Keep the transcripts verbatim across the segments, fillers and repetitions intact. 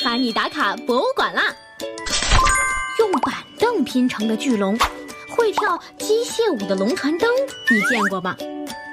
喊你打卡博物馆啦！用板凳拼成的巨龙，会跳机械舞的龙船灯，你见过吗？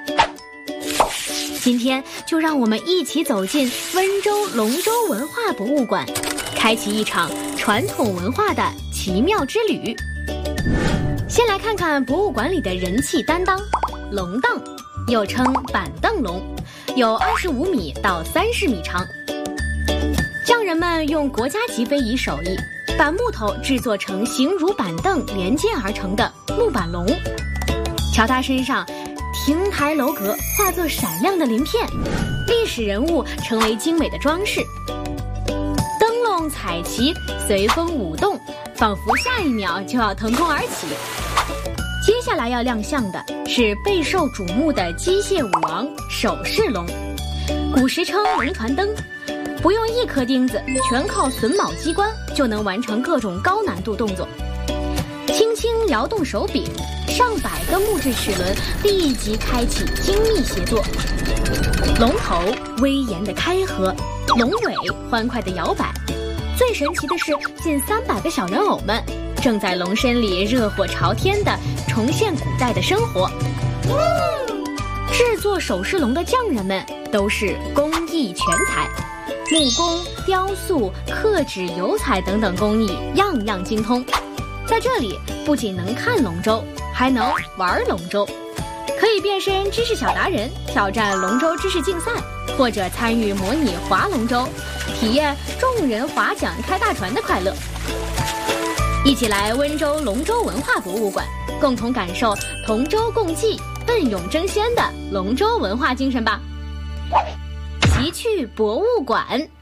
今天就让我们一起走进温州龙舟文化博物馆，开启一场传统文化的奇妙之旅。先来看看博物馆里的人气担当——龙凳，又称板凳龙，有二十五米到三十米长。匠人们用国家级非遗手艺，把木头制作成形如板凳连接而成的木板龙。瞧它身上亭台楼阁化作闪亮的鳞片，历史人物成为精美的装饰。灯笼彩旗随风舞动，仿佛下一秒就要腾空而起。接下来要亮相的是备受瞩目的机械舞王手势龙，古时称龙团灯，不用一颗钉子，全靠榫卯机关就能完成各种高难度动作。轻轻摇动手柄，上百个木质齿轮立即开启精密协作。龙头威严的开合，龙尾欢快的摇摆。最神奇的是，近三百个小人偶们正在龙身里热火朝天地重现古代的生活。制作手势龙的匠人们都是工艺全才，木工、雕塑、刻纸、油彩等等工艺样样精通。在这里不仅能看龙舟，还能玩龙舟，可以变身知识小达人，挑战龙舟知识竞赛，或者参与模拟划龙舟，体验众人划桨开大船的快乐。一起来温州龙舟文化博物馆，共同感受同舟共济、奋勇争先的龙舟文化精神吧。奇趣博物馆。